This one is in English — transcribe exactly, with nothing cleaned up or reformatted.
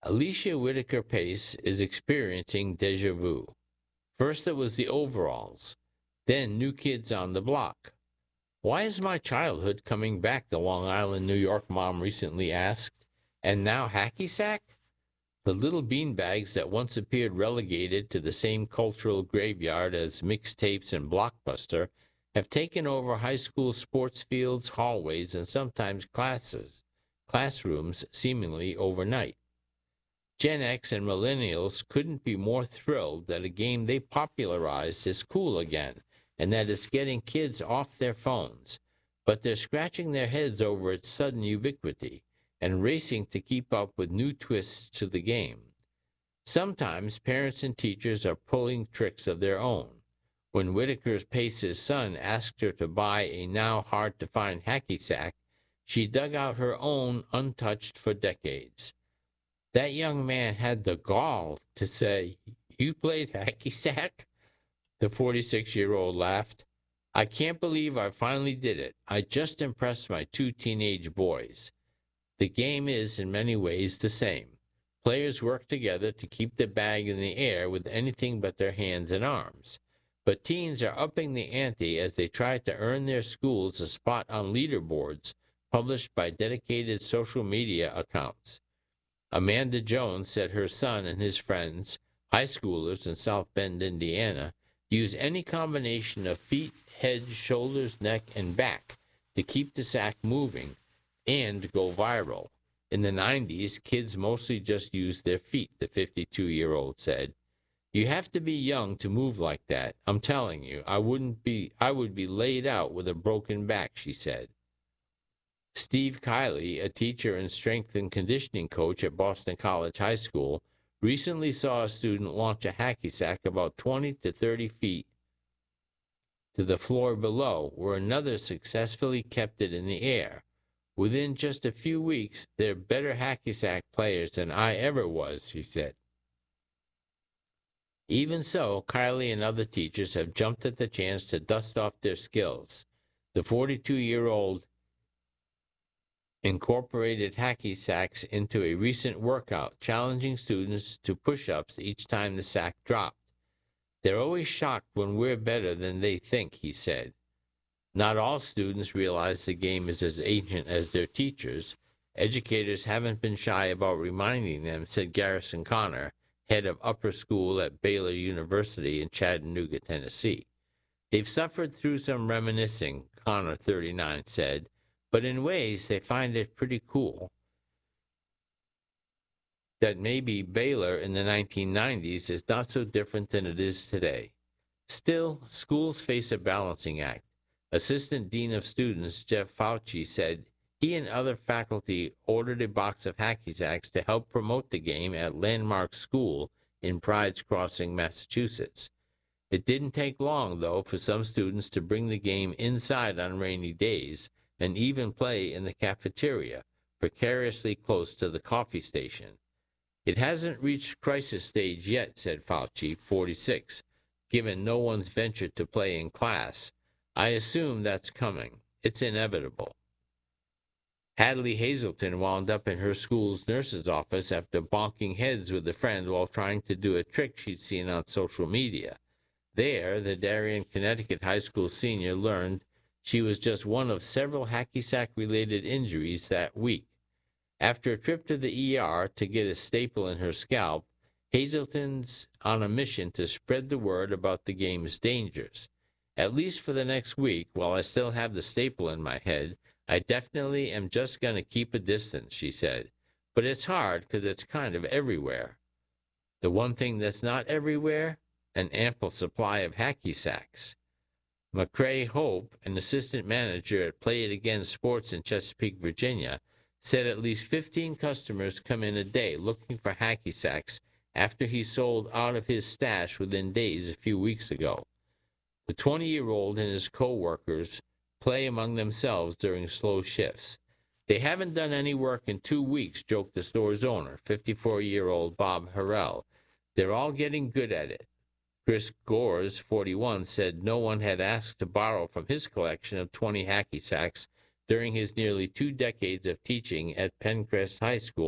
Alicia Whitaker Pace is experiencing deja vu. First it was the overalls, then New Kids on the Block. Why is my childhood coming back, the Long Island, New York mom recently asked. And now hacky sack? The little beanbags that once appeared relegated to the same cultural graveyard as mixtapes and Blockbuster have taken over high school sports fields, hallways, and sometimes classes, classrooms seemingly overnight. Gen X and millennials couldn't be more thrilled that a game they popularized is cool again and that it's getting kids off their phones, but they're scratching their heads over its sudden ubiquity and racing to keep up with new twists to the game. Sometimes parents and teachers are pulling tricks of their own. When Whitaker Pace's son asked her to buy a now hard-to-find hacky sack, she dug out her own untouched for decades. That young man had the gall to say, "You played hacky sack?" The forty-six-year-old laughed. "I can't believe I finally did it. I just impressed my two teenage boys." The game is, in many ways, the same. Players work together to keep the bag in the air with anything but their hands and arms. But teens are upping the ante as they try to earn their schools a spot on leaderboards published by dedicated social media accounts. Amanda Jones said her son and his friends, high schoolers in South Bend, Indiana, use any combination of feet, head, shoulders, neck, and back to keep the sack moving and go viral. In the nineties, kids mostly just used their feet, the fifty-two-year-old said. "You have to be young to move like that. I'm telling you, I wouldn't be I would be laid out with a broken back," she said. Steve Kiley, a teacher and strength and conditioning coach at Boston College High School, recently saw a student launch a hacky sack about twenty to thirty feet to the floor below, where another successfully kept it in the air. "Within just a few weeks, they're better hacky sack players than I ever was," he said. Even so, Kiley and other teachers have jumped at the chance to dust off their skills. The forty-two-year-old incorporated hacky sacks into a recent workout, challenging students to push-ups each time the sack dropped. "They're always shocked when we're better than they think," he said. Not all students realize the game is as ancient as their teachers. Educators haven't been shy about reminding them, said Garrison Connor, head of upper school at Baylor University in Chattanooga, Tennessee. "They've suffered through some reminiscing," Connor, thirty-nine, said, "but in ways they find it pretty cool that maybe Baylor in the nineteen nineties is not so different than it is today. Still, schools face a balancing act. Assistant Dean of Students Jeff Fauci said he and other faculty ordered a box of hacky sacks to help promote the game at Landmark School in Pride's Crossing, Massachusetts. It didn't take long, though, for some students to bring the game inside on rainy days and even play in the cafeteria, precariously close to the coffee station. "It hasn't reached crisis stage yet," said Fauci, forty-six, "given no one's ventured to play in class. I assume that's coming. It's inevitable." Hadley Hazelton wound up in her school's nurse's office after bonking heads with a friend while trying to do a trick she'd seen on social media. There, the Darien, Connecticut high school senior learned she was just one of several hacky sack-related injuries that week. After a trip to the E R to get a staple in her scalp, Hazelton's on a mission to spread the word about the game's dangers. "At least for the next week, while I still have the staple in my head, I definitely am just going to keep a distance," she said. "But it's hard because it's kind of everywhere." The one thing that's not everywhere? An ample supply of hacky sacks. McCrae Hope, an assistant manager at Play It Again Sports in Chesapeake, Virginia, said at least fifteen customers come in a day looking for hacky sacks after he sold out of his stash within days a few weeks ago. The twenty-year-old and his co-workers play among themselves during slow shifts. "They haven't done any work in two weeks, joked the store's owner, fifty-four-year-old Bob Harrell. "They're all getting good at it." Chris Gores, forty-one, said no one had asked to borrow from his collection of twenty hacky sacks during his nearly two decades of teaching at Pencrest High School